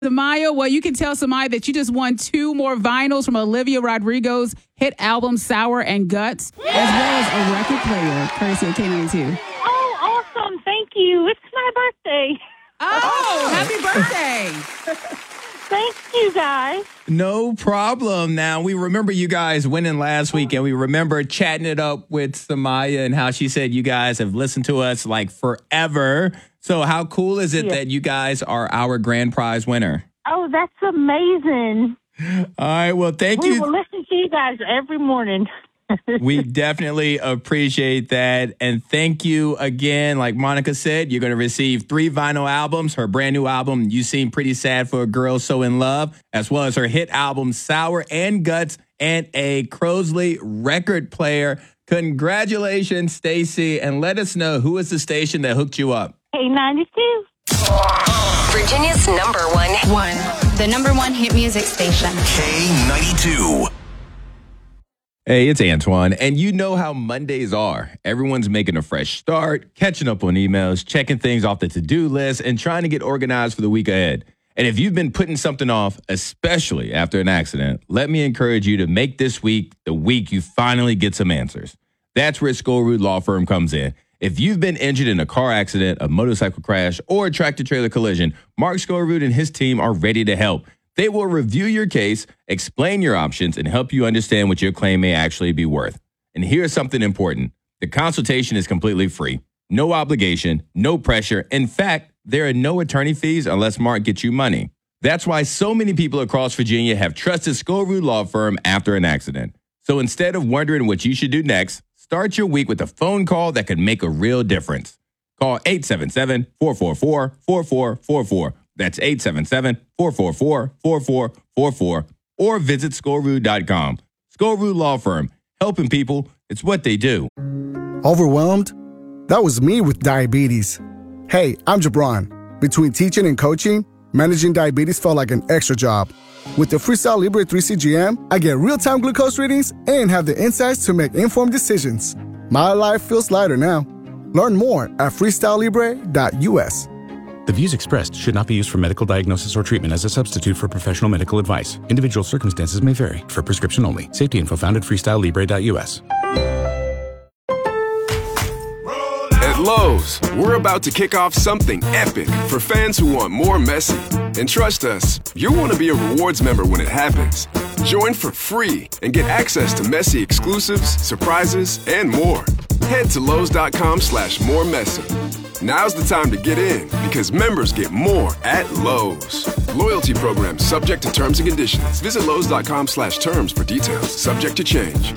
Samaya, well, you can tell Samaya that you just won 2 more vinyls from Olivia Rodrigo's hit album Sour and Guts, as well as a record player, courtesy of K92. Oh, awesome. Thank you. It's my birthday. Oh, happy birthday. Thank you, guys. No problem. Now, we remember you guys winning last week, and we remember chatting it up with Samaya and how she said you guys have listened to us like forever. So how cool is it that you guys are our grand prize winner? Oh, that's amazing. All right. Well, thank you. We will listen to you guys every morning. We definitely appreciate that. And thank you again. Like Monica said, you're going to receive 3 vinyl albums, her brand new album, You Seem Pretty Sad for a Girl So in Love, as well as her hit album, Sour and Guts, and a Crosley record player. Congratulations, Stacy. And let us know, who is the station that hooked you up? K92. Virginia's number one. The number 1 hit music station. K92. Hey, it's Antoine, and you know how Mondays are. Everyone's making a fresh start, catching up on emails, checking things off the to-do list, and trying to get organized for the week ahead. And if you've been putting something off, especially after an accident, let me encourage you to make this week the week you finally get some answers. That's where Skolrud Law Firm comes in. If you've been injured in a car accident, a motorcycle crash, or a tractor-trailer collision, Mark Skolrud and his team are ready to help. They will review your case, explain your options, and help you understand what your claim may actually be worth. And here's something important. The consultation is completely free. No obligation, no pressure. In fact, there are no attorney fees unless Mark gets you money. That's why so many people across Virginia have trusted Skolrud Law Firm after an accident. So instead of wondering what you should do next, start your week with a phone call that could make a real difference. Call 877-444-4444. That's 877-444-4444, or visit Skolrud.com. Skolrud Law Firm, helping people. It's what they do. Overwhelmed? That was me with diabetes. Hey, I'm Jabron. Between teaching and coaching, managing diabetes felt like an extra job. With the Freestyle Libre 3 CGM, I get real-time glucose readings and have the insights to make informed decisions. My life feels lighter now. Learn more at freestylelibre.us. The views expressed should not be used for medical diagnosis or treatment as a substitute for professional medical advice. Individual circumstances may vary. For prescription only. Safety info found at freestylelibre.us. At Lowe's, we're about to kick off something epic for fans who want more Messi. And trust us, you'll want to be a rewards member when it happens. Join for free and get access to Messi exclusives, surprises, and more. Head to Lowe's.com/moremessy. Now's the time to get in because members get more at Lowe's. Loyalty program subject to terms and conditions. Visit Lowe's.com/terms for details. Subject to change.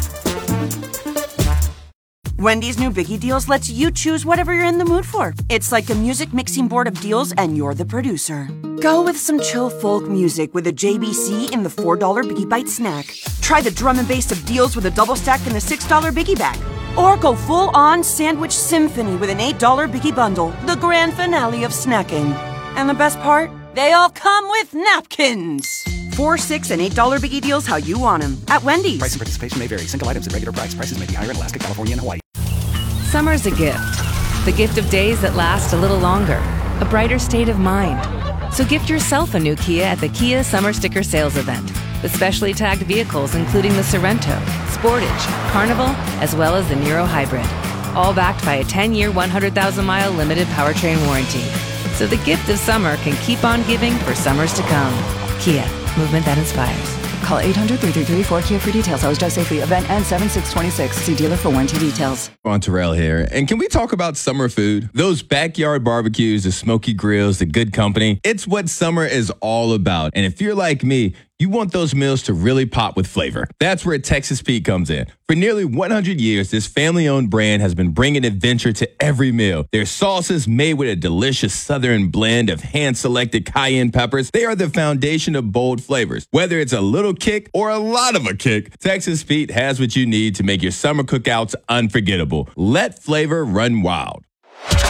Wendy's new Biggie Deals lets you choose whatever you're in the mood for. It's like a music mixing board of deals and you're the producer. Go with some chill folk music with a JBC in the $4 Biggie Bite snack. Try the drum and bass of deals with a double stack in the $6 Biggie Bag. Or go full-on sandwich symphony with an $8 Biggie Bundle, the grand finale of snacking. And the best part? They all come with napkins. $4, $6, and $8 Biggie Deals how you want them. At Wendy's. Price and participation may vary. Single items at regular price. Prices may be higher in Alaska, California, and Hawaii. Summer's a gift. The gift of days that last a little longer. A brighter state of mind. So gift yourself a new Kia at the Kia Summer Sticker Sales Event. With specially tagged vehicles including the Sorrento, Sportage, Carnival, as well as the Niro Hybrid. All backed by a 10-year, 100,000-mile limited powertrain warranty. So the gift of summer can keep on giving for summers to come. Kia, movement that inspires. Call 800-333-4KIA for details. Always drive safely. Event ends 7/6/26. See dealer for warranty details. On Terrell here. And can we talk about summer food? Those backyard barbecues, the smoky grills, the good company. It's what summer is all about. And if you're like me, you want those meals to really pop with flavor. That's where Texas Pete comes in. For nearly 100 years, this family-owned brand has been bringing adventure to every meal. Their sauces, made with a delicious southern blend of hand-selected cayenne peppers, they are the foundation of bold flavors. Whether it's a little kick or a lot of a kick, Texas Pete has what you need to make your summer cookouts unforgettable. Let flavor run wild.